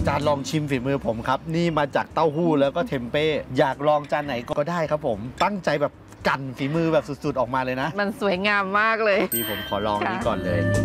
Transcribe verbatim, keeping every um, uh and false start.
จารย์ลองชิมฝีมือผมครับนี่มาจากเต้าหู้แล้วก็เทมเป้อยากลองจานไหนก็ได้ครับผมตั้งใจแบบกันฝีมือแบบสุดๆออกมาเลยนะมันสวยงามมากเลยพี่ผมขอลองนี้ก่อนเลย